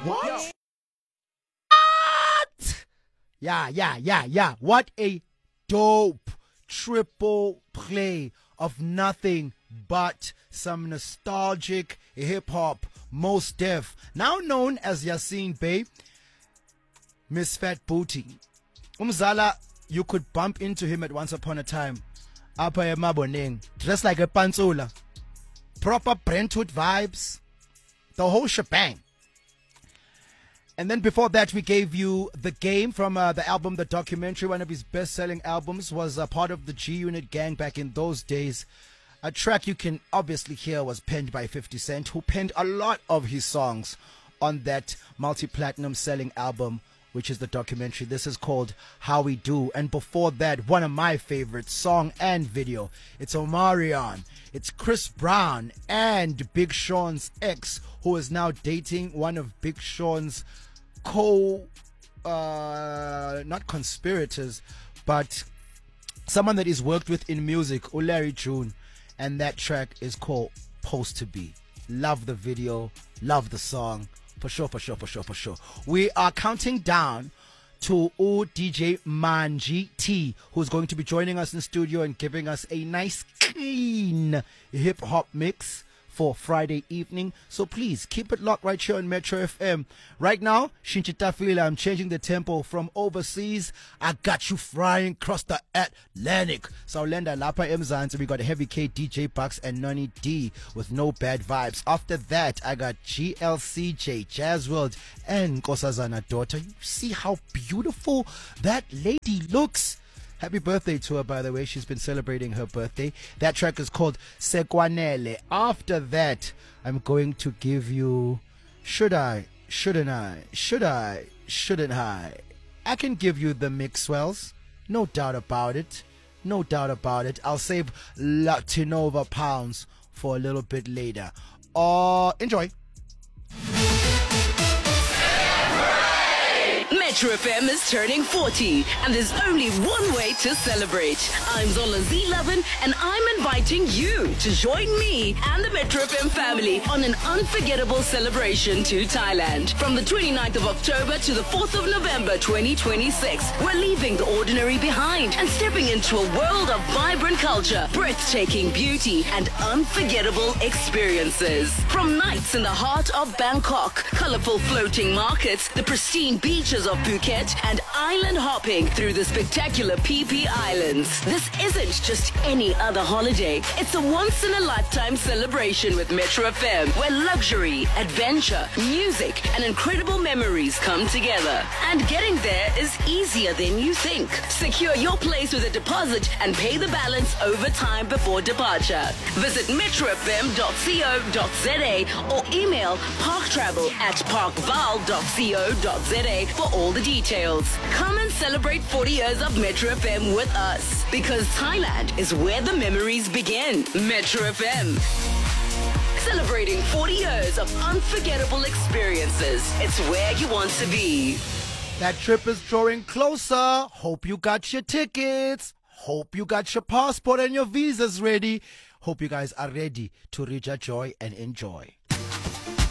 What? Yeah. What a dope triple play of nothing but some nostalgic hip-hop. Mos Def, now known as Yasin Bey, Miss Fat Booty. Umzala, you could bump into him at Once Upon a Time. Apa Maboneng, dressed like a pantsula. Proper Brentwood vibes. The whole shebang. And then before that, we gave you The Game from the album The Documentary. One of his best-selling albums, was part of the G-Unit gang back in those days. A track you can obviously hear was penned by 50 Cent, who penned a lot of his songs on that multi-platinum selling album, which is The Documentary. This is called How We Do. And before that, one of my favorites, song and video. It's Omarion. It's Chris Brown and Big Sean's ex, who is now dating one of Big Sean's not conspirators, but someone that he's worked with in music, Larry June. And that track is called Post to Be. Love the video, love the song. For sure. We are counting down to DJ Manji T, who's going to be joining us in studio and giving us a nice, clean hip-hop mix for Friday evening. So please keep it locked right here on Metro FM. Right now, Shinchitafila, I'm changing the tempo from overseas. I got you flying across the Atlantic. So Lenda Lapa Mzanzi, we got Heavy K, DJ Bucks, and Noni D with No Bad Vibes. After that, I got GLCJ, Jazz World, and Kosazana Daughter. You see how beautiful that lady looks. Happy birthday to her, by the way. She's been celebrating her birthday. That track is called Sekwanele. After that, I'm going to give you Should I, Shouldn't I, Should I, Shouldn't I. I can give you the Mixwells. No doubt about it. I'll save Latinova pounds for a little bit later. Enjoy. Metro FM is turning 40, and there's only one way to celebrate. I'm Zola Z11, and I'm inviting you to join me and the Metro FM family on an unforgettable celebration to Thailand. From the 29th of October to the 4th of November 2026, we're leaving the ordinary behind and stepping into a world of vibrant culture, breathtaking beauty, and unforgettable experiences. From nights in the heart of Bangkok, colorful floating markets, the pristine beaches of Phuket, and island hopping through the spectacular PP Islands. This isn't just any other holiday. It's a once-in-a-lifetime celebration with Metro FM, where luxury, adventure, music, and incredible memories come together. And getting there is easier than you think. Secure your place with a deposit and pay the balance over time before departure. Visit metrofm.co.za or email parktravel@parkval.co.za for all the details. Come and celebrate 40 years of Metro FM with us, because Thailand is where the memories begin. Metro FM, celebrating 40 years of unforgettable experiences. It's where you want to be. That trip is drawing closer. Hope you got your tickets. Hope you got your passport and your visas ready. Hope you guys are ready to reach a joy and enjoy.